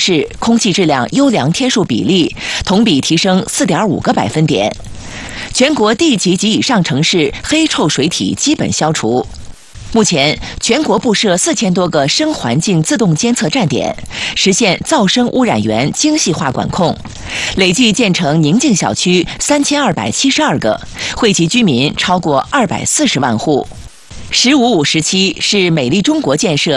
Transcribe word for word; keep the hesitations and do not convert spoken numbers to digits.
市空气质量优良天数比例同比提升 四点五个百分点。全国地级及以上城市黑臭水体基本消除。目前，全国布设四千多个声环境自动监测站点，实现噪声污染源精细化管控。累计建成宁静小区三千二百七十二个，惠及居民超过二百四十万户。“十五五”时期是美丽中国建设